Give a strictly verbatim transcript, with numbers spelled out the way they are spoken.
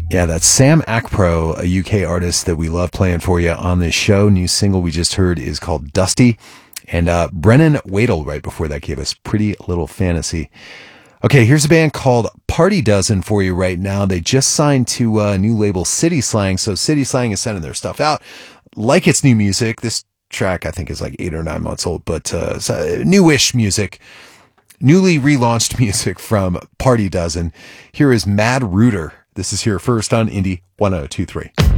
Yeah, that's Sam Akpro, a U K artist that we love playing for you on this show. New single we just heard is called Dusty. And uh, Brennan Wadel right before that gave us Pretty Little Fantasy. Okay, here's a band called Party Dozen for you right now. They just signed to a new label City Slang. So City Slang is sending their stuff out like it's new music. This track I think is like eight or nine months old, but uh, newish music. Newly relaunched music from Party Dozen. Here is Mad Rooter. This is here first on Indie one oh two three.